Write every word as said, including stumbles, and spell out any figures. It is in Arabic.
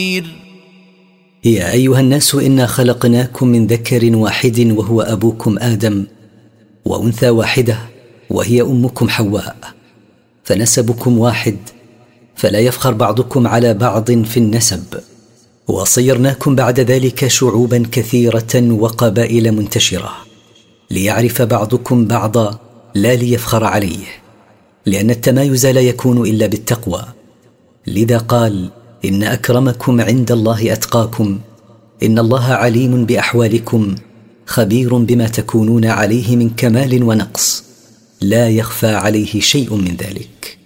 يا أيها الناس إنا خلقناكم من ذكر واحد وهو أبوكم آدم، وأنثى واحدة وهي أمكم حواء، فنسبكم واحد، فلا يفخر بعضكم على بعض في النسب. وصيرناكم بعد ذلك شعوبا كثيرة وقبائل منتشرة، ليعرف بعضكم بعضا لا ليفخر عليه، لأن التمايز لا يكون إلا بالتقوى. لذا قال: إن أكرمكم عند الله أتقاكم، إن الله عليم بأحوالكم خبير بما تكونون عليه من كمال ونقص، لا يخفى عليه شيء من ذلك.